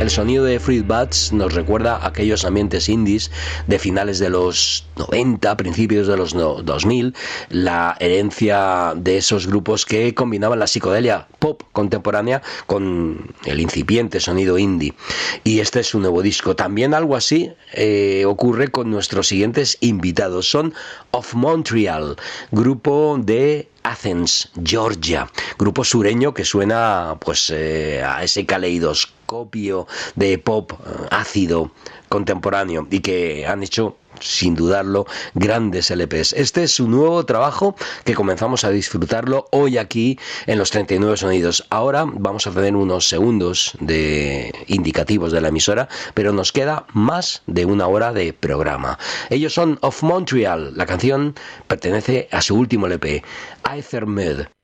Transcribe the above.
El sonido de Fruit Bats nos recuerda a aquellos ambientes indies de finales de los 90, principios de los 2000, la herencia de esos grupos que combinaban la psicodelia pop contemporánea con el incipiente sonido indie. Y este es su nuevo disco. También algo así ocurre con nuestros siguientes invitados. Son Of Montreal, grupo de Athens, Georgia, grupo sureño que suena pues a ese caleidoscopio de pop ácido contemporáneo y que han hecho, sin dudarlo, grandes LPs. Este es su nuevo trabajo que comenzamos a disfrutarlo hoy aquí en los 39 Sonidos. Ahora vamos a tener unos segundos de indicativos de la emisora, pero nos queda más de una hora de programa. Ellos son Of Montreal. La canción pertenece a su último LP, Ethermed.